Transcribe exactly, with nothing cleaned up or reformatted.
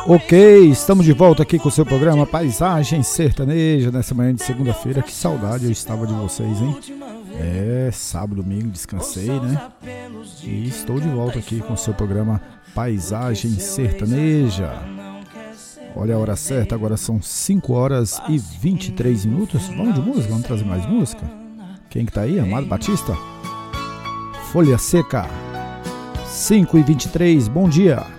Ok, estamos de volta aqui com o seu programa Paisagem Sertaneja nessa manhã de segunda-feira. Que saudade eu estava de vocês, hein? É, sábado, domingo, descansei, né? E estou de volta aqui com o seu programa Paisagem Sertaneja. Olha a hora certa, agora são cinco horas e vinte e três minutos. Vamos de música, vamos trazer mais música? Quem que tá aí? Amado Batista? Folha Seca, cinco e vinte e três, bom dia.